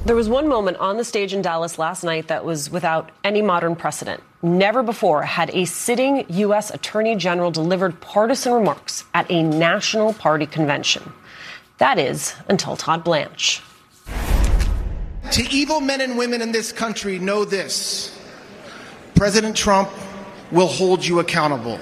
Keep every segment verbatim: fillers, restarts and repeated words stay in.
There was one moment on the stage in Dallas last night that was without any modern precedent. Never before had a sitting U S Attorney General delivered partisan remarks at a national party convention. That is, until Todd Blanche. To evil men and women in this country, know this: President Trump will hold you accountable.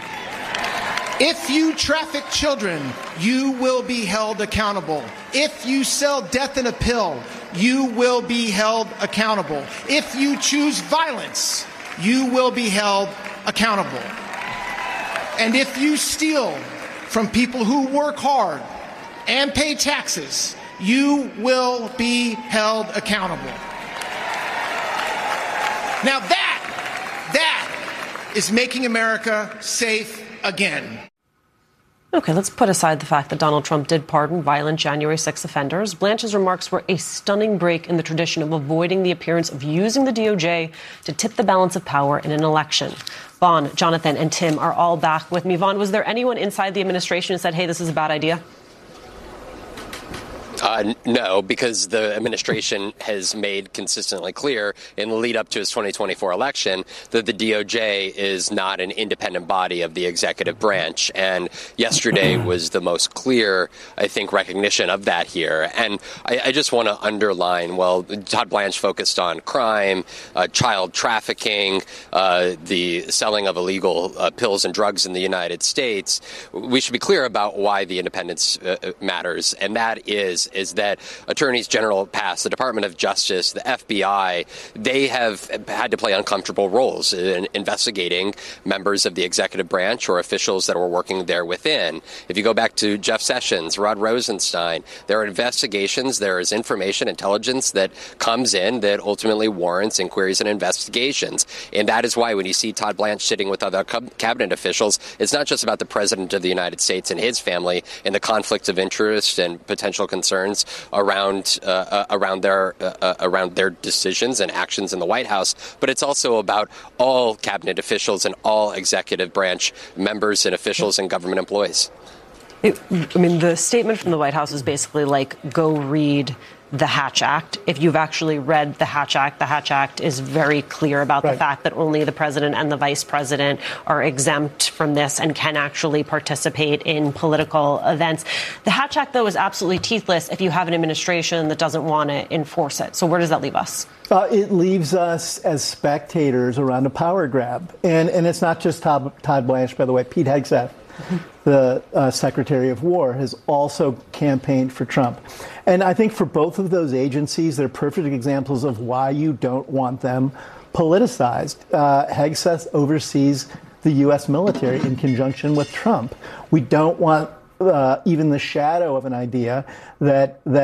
If you traffic children, you will be held accountable. If you sell death in a pill, you will be held accountable. If you choose violence, you will be held accountable. And if you steal from people who work hard and pay taxes, you will be held accountable. Now that, that is making America safe again. Okay, let's put aside the fact that Donald Trump did pardon violent January sixth offenders. Blanche's remarks were a stunning break in the tradition of avoiding the appearance of using the D O J to tip the balance of power in an election. Vaughn, Jonathan, and Tim are all back with me. Vaughn, was there anyone inside the administration who said, hey, this is a bad idea? Uh, no, because the administration has made consistently clear in the lead up to its twenty twenty-four election that the D O J is not an independent body of the executive branch. And yesterday was the most clear, I think, recognition of that here. And I, I just want to underline, well, Todd Blanche focused on crime, uh, child trafficking, uh, the selling of illegal uh, pills and drugs in the United States. We should be clear about why the independence uh, matters. And that is is that attorneys general past, the Department of Justice, the F B I, they have had to play uncomfortable roles in investigating members of the executive branch or officials that were working there within. If you go back to Jeff Sessions, Rod Rosenstein, there are investigations, there is information, intelligence that comes in that ultimately warrants inquiries and investigations. And that is why when you see Todd Blanche sitting with other cabinet officials, it's not just about the president of the United States and his family and the conflicts of interest and potential concerns around uh, uh, around their uh, around their decisions and actions in the White House, but it's also about all cabinet officials and all executive branch members and officials and government employees. It, I mean, the statement from the White House is basically like, go read the Hatch Act. If you've actually read the Hatch Act, the Hatch Act is very clear about right. the fact that only the president and the vice president are exempt from this and can actually participate in political events. The Hatch Act, though, is absolutely teethless if you have an administration that doesn't want to enforce it. So where does that leave us? Uh, it leaves us as spectators around a power grab. And, and it's not just Todd, Todd Blanche, by the way. Pete Hegseth, the uh, Secretary of War, has also campaigned for Trump. And I think for both of those agencies, they're perfect examples of why you don't want them politicized. Uh, Hegseth oversees the U S military in conjunction with Trump. We don't want uh, even the shadow of an idea that that